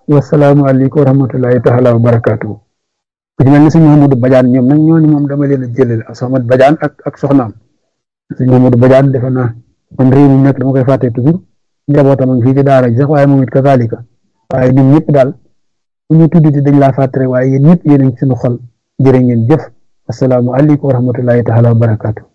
wasalaamualeykum wa rahmatullahi taala wa barakaatu. ku ci mel ni sëñ Mouhamadou Badiane ñoom nag ñooñu moom dama leen a jëlale ak Mouhamadou Badiane ak soxnaam sëñ Mouhamadou Badiane defe naa man réew mi nekk dama koy fàtte toujours njabootam a ngi fii ci daara ji sax waaye moom it kazalika waaye ñun ñëpp daal bu ñu tuddati dañ laa fàtte rek waaye yéen ñëpp yéen a ngi suñu xol jërë ngeen jëf asalaamualeykum wa rahmatullahi taala wa barakaatu.